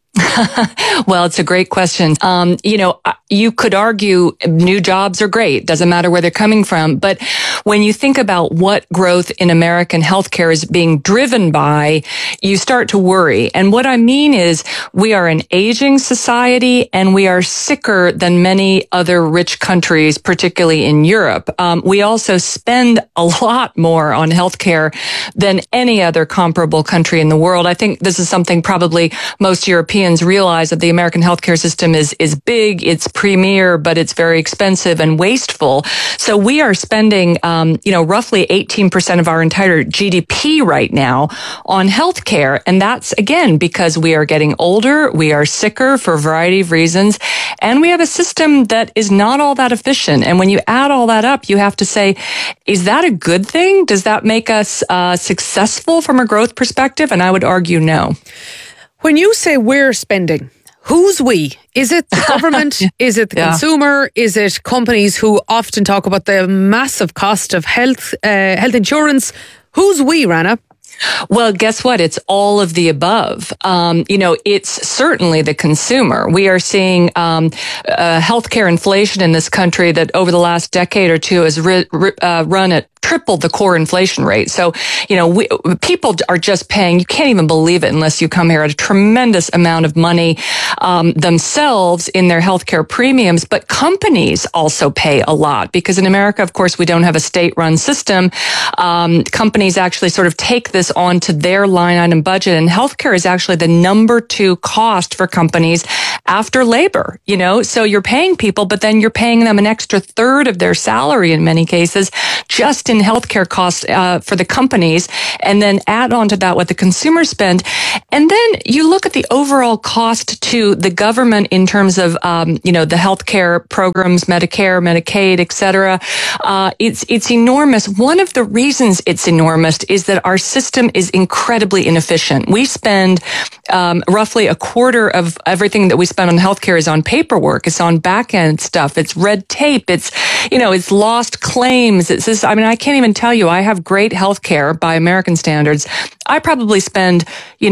Well, it's a great question. You could argue new jobs are great. Doesn't matter where they're coming from. But when you think about what growth in American healthcare is being driven by, you start to worry. And what I mean is we are an aging society and we are sicker than many other rich countries, particularly in Europe. We also spend a lot more on healthcare than any other comparable country in the world. I think this is something probably most Europeans realize, that the American healthcare system is big, it's premier, but it's very expensive and wasteful. So we are spending, roughly 18% of our entire GDP right now on healthcare. And that's, again, because we are getting older, we are sicker for a variety of reasons, and we have a system that is not all that efficient. And when you add all that up, you have to say, is that a good thing? Does that make us successful from a growth perspective? And I would argue no. When you say we're spending, Who's we? Is it the government? Is it the consumer? Is it companies who often talk about the massive cost of health insurance? Who's we, Rana? Well, guess what? It's all of the above. It's certainly the consumer. We are seeing healthcare inflation in this country that over the last decade or two has run at triple the core inflation rate. So, people are just paying, you can't even believe it unless you come here, a tremendous amount of money themselves in their healthcare premiums. But companies also pay a lot because in America, of course, we don't have a state-run system. Companies actually sort of take this onto their line item budget, and healthcare is actually the number 2 cost for companies after labor, So you're paying people, but then you're paying them an extra third of their salary in many cases, just in healthcare costs for the companies, and then add on to that what the consumers spend. And then you look at the overall cost to the government in terms of, the healthcare programs, Medicare, Medicaid, et cetera. It's enormous. One of the reasons it's enormous is that our system is incredibly inefficient. We spend roughly a quarter of everything that we spend on healthcare is on paperwork. It's on back end stuff. It's red tape. It's lost claims. It's this, I can't even tell you, I have great healthcare by American standards. I probably spend,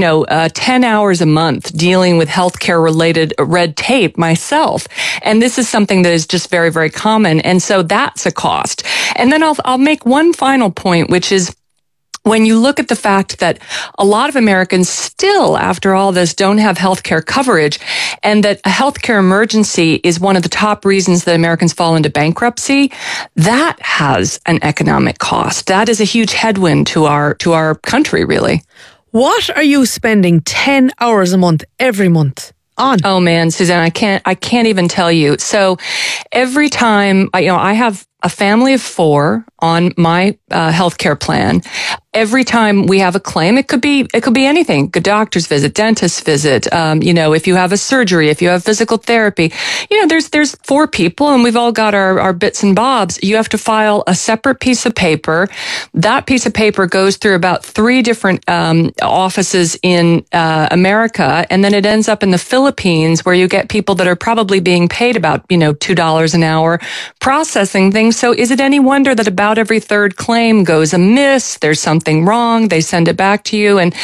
10 hours a month dealing with healthcare related red tape myself. And this is something that is just very, very common. And so that's a cost. And then I'll make one final point, which is, when you look at the fact that a lot of Americans still, after all this, don't have healthcare coverage, and that a healthcare emergency is one of the top reasons that Americans fall into bankruptcy, that has an economic cost. That is a huge headwind to our country, really. What are you spending 10 hours a month every month on? Oh man, Suzanne, I can't even tell you. So every time I have a family of 4 on my healthcare plan. Every time we have a claim, it could be anything. A doctor's visit, dentist visit, if you have a surgery, if you have physical therapy, there's 4 people and we've all got our bits and bobs. You have to file a separate piece of paper. That piece of paper goes through about 3 different offices in America, and then it ends up in the Philippines where you get people that are probably being paid about, $2 an hour processing things. So is it any wonder that about every 3rd claim goes amiss? There's something wrong. They send it back to you. And,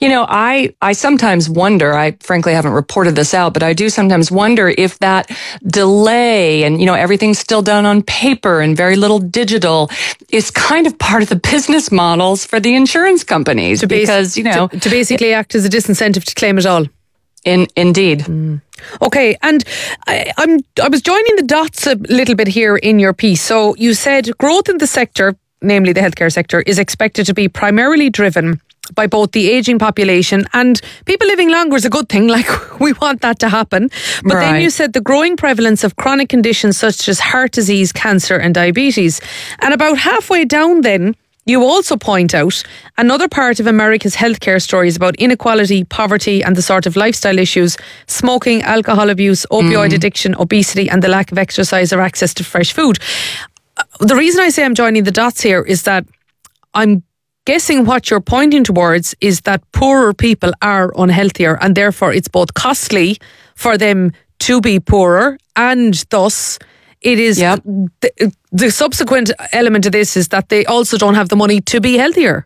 I sometimes wonder, I frankly haven't reported this out, but I do sometimes wonder if that delay and, everything's still done on paper and very little digital is kind of part of the business models for the insurance companies. To basically act as a disincentive to claim it all. Indeed. Okay, and I was joining the dots a little bit here in your piece. So you said growth in the sector, namely the healthcare sector, is expected to be primarily driven by both the ageing population and people living longer is a good thing. Like, we want that to happen. But then you said the growing prevalence of chronic conditions such as heart disease, cancer and diabetes. And about halfway down then, you also point out another part of America's healthcare story is about inequality, poverty and the sort of lifestyle issues, smoking, alcohol abuse, opioid addiction, obesity and the lack of exercise or access to fresh food. The reason I say I'm joining the dots here is that I'm guessing what you're pointing towards is that poorer people are unhealthier and therefore it's both costly for them to be poorer and thus it is the subsequent element of this is that they also don't have the money to be healthier.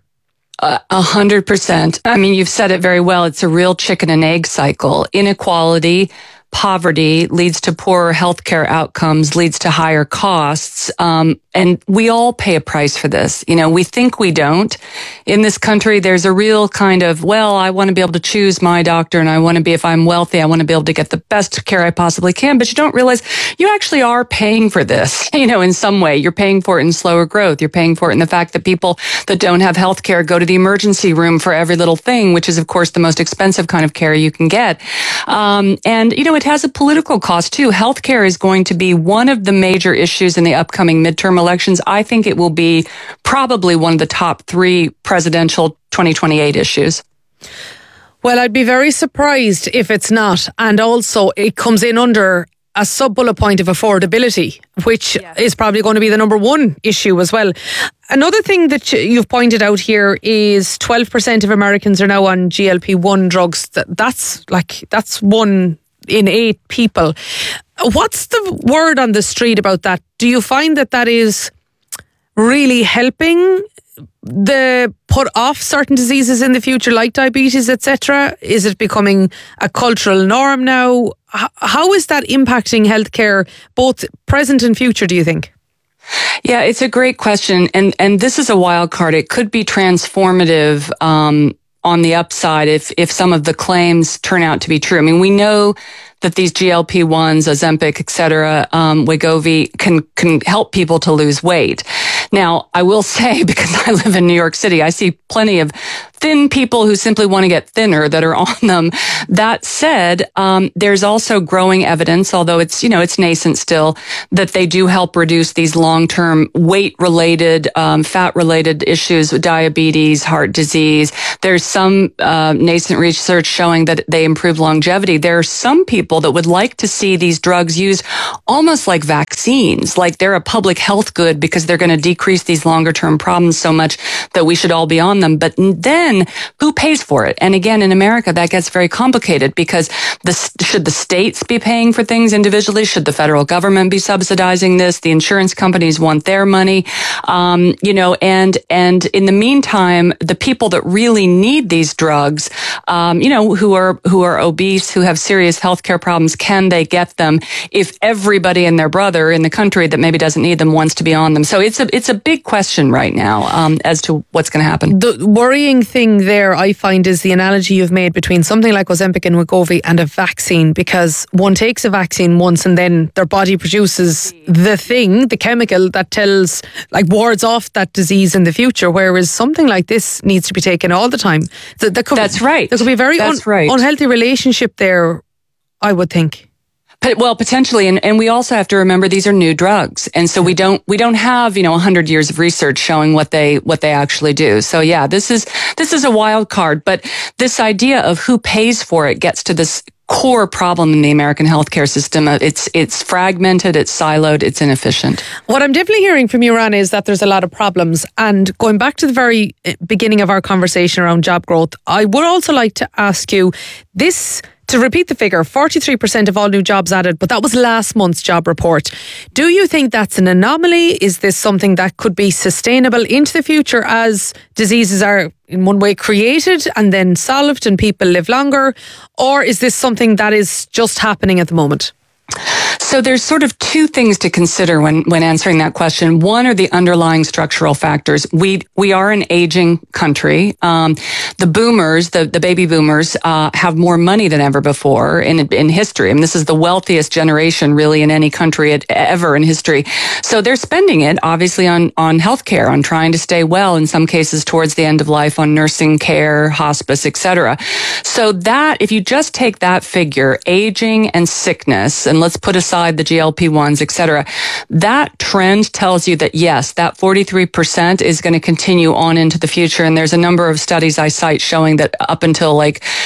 100%. I mean, you've said it very well. It's a real chicken and egg cycle. Inequality, poverty leads to poorer healthcare outcomes, leads to higher costs. And we all pay a price for this. We think we don't. In this country, there's a real kind of, I want to be able to choose my doctor and I want to be, if I'm wealthy, I want to be able to get the best care I possibly can. But you don't realize you actually are paying for this, in some way. You're paying for it in slower growth. You're paying for it in the fact that people that don't have health care go to the emergency room for every little thing, which is, of course, the most expensive kind of care you can get. It has a political cost too. Healthcare is going to be one of the major issues in the upcoming midterm elections. I think it will be probably one of the top 3 presidential 2028 issues. Well, I'd be very surprised if it's not. And also it comes in under a sub-bullet point of affordability, which is probably going to be the number 1 issue as well. Another thing that you've pointed out here is 12% of Americans are now on GLP-1 drugs. That's one in 8 people. What's the word on the street about that? Do you find that is really helping the put off certain diseases in the future, like diabetes, etc.? Is it becoming a cultural norm now? How is that impacting healthcare, both present and future, do you think? Yeah, it's a great question. And this is a wild card. It could be transformative on the upside if some of the claims turn out to be true. I mean, we know that these GLP-1s, Ozempic, et cetera, Wegovy can help people to lose weight. Now, I will say, because I live in New York City, I see plenty of thin people who simply want to get thinner that are on them. That said, there's also growing evidence, although it's nascent still, that they do help reduce these long-term weight-related, fat-related issues with diabetes, heart disease. There's some nascent research showing that they improve longevity. There are some people that would like to see these drugs used almost like vaccines, like they're a public health good because they're going to decrease these longer-term problems so much that we should all be on them. But then who pays for it? And again, in America, that gets very complicated because should the states be paying for things individually? Should the federal government be subsidizing this? The insurance companies want their money, and in the meantime, the people that really need these drugs, who are obese, who have serious healthcare problems, can they get them if everybody and their brother in the country that maybe doesn't need them wants to be on them? So it's a big question right now as to what's going to happen. The worrying thing there, I find, is the analogy you've made between something like Ozempic and Wegovy and a vaccine, because one takes a vaccine once and then their body produces the chemical that wards off that disease in the future, whereas something like this needs to be taken all the time. That's right. There could be a very unhealthy relationship there, I would think. Well, potentially, and we also have to remember these are new drugs, and so we don't have 100 years of research showing what they actually do. So yeah, this is a wild card, but this idea of who pays for it gets to this core problem in the American healthcare system. It's fragmented, it's siloed, it's inefficient. What I'm definitely hearing from you, Rana, is that there's a lot of problems. And going back to the very beginning of our conversation around job growth, I would also like to ask you this. To repeat the figure, 43% of all new jobs added, but that was last month's job report. Do you think that's an anomaly? Is this something that could be sustainable into the future as diseases are in one way created and then solved and people live longer? Or is this something that is just happening at the moment? So there's sort of two things to consider when answering that question. One are the underlying structural factors. We are an aging country. The boomers, the baby boomers, have more money than ever before in history. I mean, this is the wealthiest generation really in any country ever in history. So they're spending it obviously on healthcare, on trying to stay well, in some cases towards the end of life, on nursing care, hospice, etc. So that, if you just take that figure, aging and sickness, and let's put aside the GLP-1s, et cetera, that trend tells you that yes, that 43% is going to continue on into the future. And there's a number of studies I cite showing that up until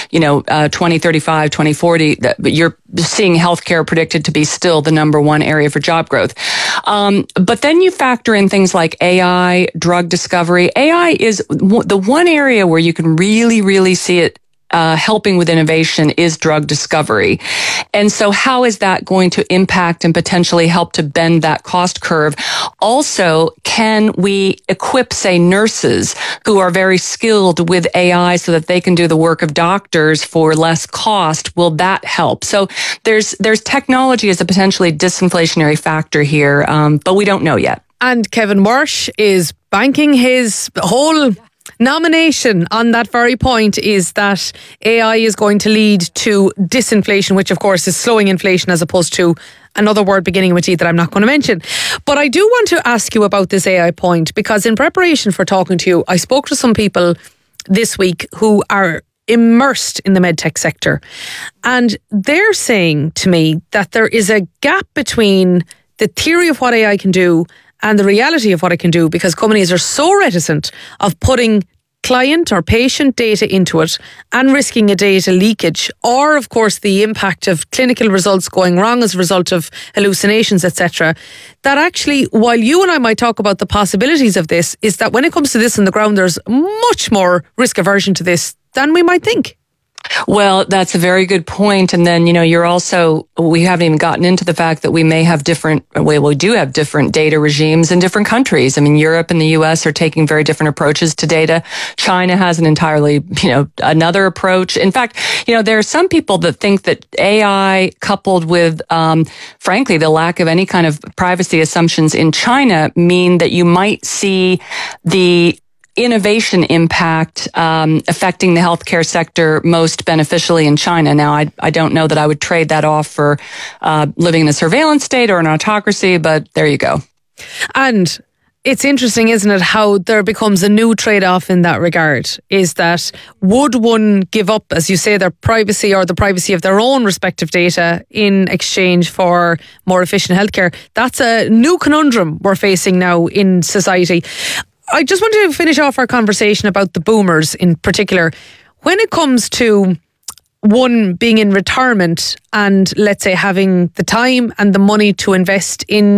2035, 2040, that you're seeing healthcare predicted to be still the number one area for job growth. But then you factor in things like AI, drug discovery. AI is the one area where you can really, really see it helping with innovation is drug discovery. And so how is that going to impact and potentially help to bend that cost curve? Also, can we equip, say, nurses who are very skilled with AI so that they can do the work of doctors for less cost? Will that help? So there's technology as a potentially disinflationary factor here, but we don't know yet. And Kevin Walsh is banking his whole nomination on that very point, is that AI is going to lead to disinflation, which of course is slowing inflation, as opposed to another word beginning with D that I'm not going to mention. But I do want to ask you about this AI point, because in preparation for talking to you, I spoke to some people this week who are immersed in the medtech sector, and they're saying to me that there is a gap between the theory of what AI can do and the reality of what it can do, because companies are so reticent of putting client or patient data into it and risking a data leakage, or of course the impact of clinical results going wrong as a result of hallucinations, etc., that actually, while you and I might talk about the possibilities of this, is that when it comes to this on the ground, there's much more risk aversion to this than we might think. Well, that's a very good point. And then, we haven't even gotten into the fact that we may have we do have different data regimes in different countries. I mean, Europe and the US are taking very different approaches to data. China has an entirely, another approach. In fact, there are some people that think that AI coupled with, frankly, the lack of any kind of privacy assumptions in China mean that you might see the innovation impact affecting the healthcare sector most beneficially in China. Now, I don't know that I would trade that off for living in a surveillance state or an autocracy, but there you go. And it's interesting, isn't it, how there becomes a new trade-off in that regard, is that would one give up, as you say, their privacy or the privacy of their own respective data in exchange for more efficient healthcare? That's a new conundrum we're facing now in society. I just want to finish off our conversation about the boomers in particular. When it comes to one being in retirement and, let's say, having the time and the money to invest in